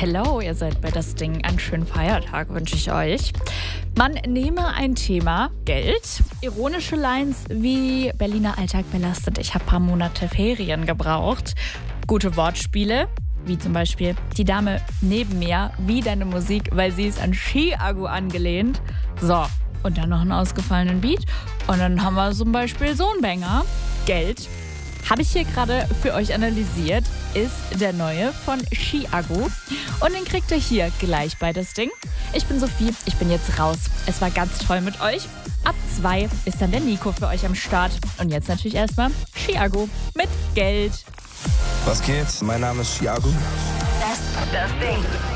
Hello, ihr seid bei das Ding. Einen schönen Feiertag wünsche ich euch. Man nehme ein Thema, Geld, ironische Lines wie Berliner Alltag belastet, ich habe paar Monate Ferien gebraucht, gute Wortspiele, wie zum Beispiel die Dame neben mir, wie deine Musik, weil sie ist an Chiago angelehnt. So, und dann noch einen ausgefallenen Beat. Und dann haben wir zum Beispiel so einen Banger, Geld. Habe ich hier gerade für euch analysiert, ist der neue von Chiago. Und den kriegt ihr hier gleich bei das Ding. Ich bin Sophie, ich bin jetzt raus. Es war ganz toll mit euch. Ab 2 ist dann der Nico für euch am Start. Und jetzt natürlich erstmal Chiago mit Geld. Was geht? Mein Name ist Chiago. Das Ding.